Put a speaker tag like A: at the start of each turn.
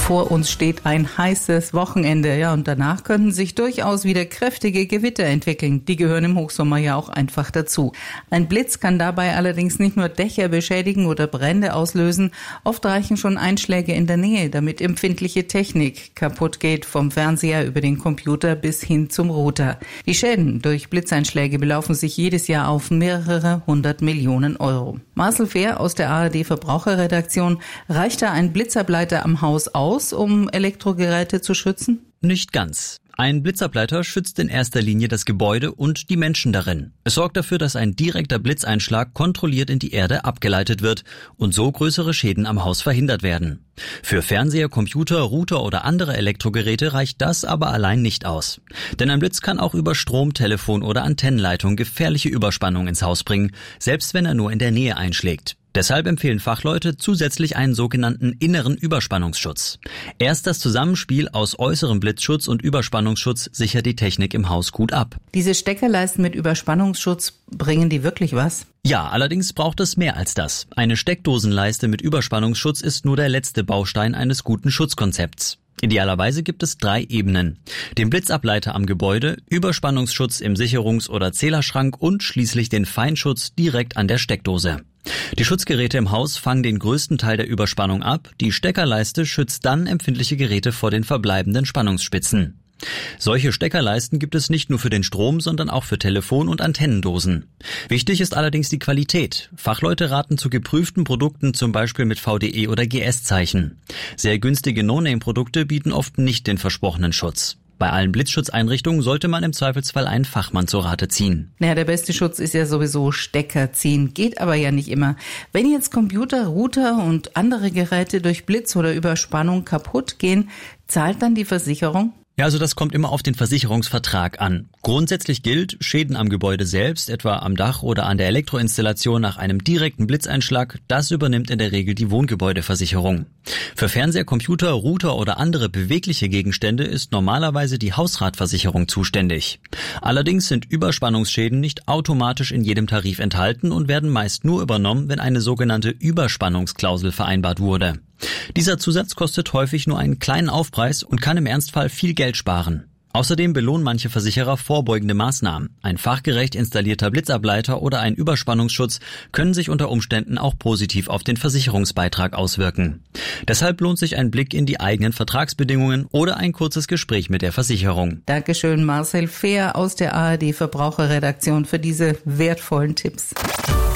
A: Vor uns steht ein heißes Wochenende, ja, und danach könnten sich durchaus wieder kräftige Gewitter entwickeln. Die gehören im Hochsommer ja auch einfach dazu. Ein Blitz kann dabei allerdings nicht nur Dächer beschädigen oder Brände auslösen. Oft reichen schon Einschläge in der Nähe, damit empfindliche Technik kaputt geht, vom Fernseher über den Computer bis hin zum Router. Die Schäden durch Blitzeinschläge belaufen sich jedes Jahr auf mehrere 100 Millionen Euro. Marcel Fehr aus der ARD Verbraucherredaktion: Reicht da ein Blitzableiter am Haus aus, um Elektrogeräte zu schützen?
B: Nicht ganz. Ein Blitzableiter schützt in erster Linie das Gebäude und die Menschen darin. Es sorgt dafür, dass ein direkter Blitzeinschlag kontrolliert in die Erde abgeleitet wird und so größere Schäden am Haus verhindert werden. Für Fernseher, Computer, Router oder andere Elektrogeräte reicht das aber allein nicht aus. Denn ein Blitz kann auch über Strom, Telefon oder Antennenleitung gefährliche Überspannung ins Haus bringen, selbst wenn er nur in der Nähe einschlägt. Deshalb empfehlen Fachleute zusätzlich einen sogenannten inneren Überspannungsschutz. Erst das Zusammenspiel aus äußerem Blitzschutz und Überspannungsschutz sichert die Technik im Haus gut ab.
A: Diese Steckerleisten mit Überspannungsschutz, bringen die wirklich was?
B: Ja, allerdings braucht es mehr als das. Eine Steckdosenleiste mit Überspannungsschutz ist nur der letzte Baustein eines guten Schutzkonzepts. Idealerweise gibt es 3 Ebenen: den Blitzableiter am Gebäude, Überspannungsschutz im Sicherungs- oder Zählerschrank und schließlich den Feinschutz direkt an der Steckdose. Die Schutzgeräte im Haus fangen den größten Teil der Überspannung ab, die Steckerleiste schützt dann empfindliche Geräte vor den verbleibenden Spannungsspitzen. Solche Steckerleisten gibt es nicht nur für den Strom, sondern auch für Telefon- und Antennendosen. Wichtig ist allerdings die Qualität. Fachleute raten zu geprüften Produkten, zum Beispiel mit VDE oder GS-Zeichen. Sehr günstige No-Name-Produkte bieten oft nicht den versprochenen Schutz. Bei allen Blitzschutzeinrichtungen sollte man im Zweifelsfall einen Fachmann zu Rate ziehen.
A: Naja, der beste Schutz ist ja sowieso Stecker ziehen, geht aber ja nicht immer. Wenn jetzt Computer, Router und andere Geräte durch Blitz oder Überspannung kaputt gehen, zahlt dann die Versicherung?
B: Ja, also das kommt immer auf den Versicherungsvertrag an. Grundsätzlich gilt, Schäden am Gebäude selbst, etwa am Dach oder an der Elektroinstallation nach einem direkten Blitzeinschlag, das übernimmt in der Regel die Wohngebäudeversicherung. Für Fernseher, Computer, Router oder andere bewegliche Gegenstände ist normalerweise die Hausratversicherung zuständig. Allerdings sind Überspannungsschäden nicht automatisch in jedem Tarif enthalten und werden meist nur übernommen, wenn eine sogenannte Überspannungsklausel vereinbart wurde. Dieser Zusatz kostet häufig nur einen kleinen Aufpreis und kann im Ernstfall viel Geld sparen. Außerdem belohnen manche Versicherer vorbeugende Maßnahmen. Ein fachgerecht installierter Blitzableiter oder ein Überspannungsschutz können sich unter Umständen auch positiv auf den Versicherungsbeitrag auswirken. Deshalb lohnt sich ein Blick in die eigenen Vertragsbedingungen oder ein kurzes Gespräch mit der Versicherung.
A: Dankeschön, Marcel Fehr aus der ARD Verbraucherredaktion, für diese wertvollen Tipps.